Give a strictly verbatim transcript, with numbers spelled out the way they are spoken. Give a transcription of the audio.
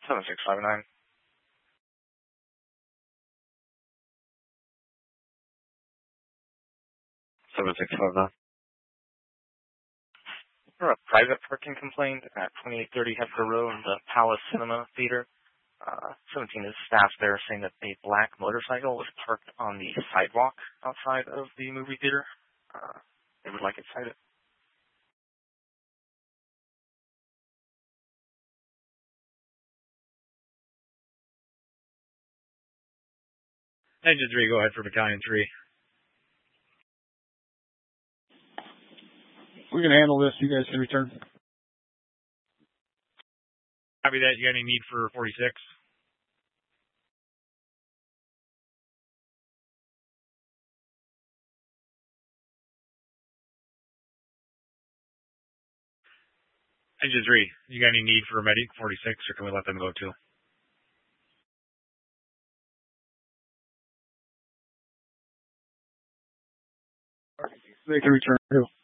seven six five nine. seven six five nine. For a private parking complaint at twenty-eight thirty Hefker Road in the Palace Cinema Theater. Uh, seventeen is staff there saying that a black motorcycle was parked on the sidewalk outside of the movie theater. Uh, they would like it cited. Engine three, go ahead for battalion three. We can handle this. You guys can return. Copy that. You got any need for forty-six? Engine three, you got any need for a medic forty-six, or can we let them go too? They can return too.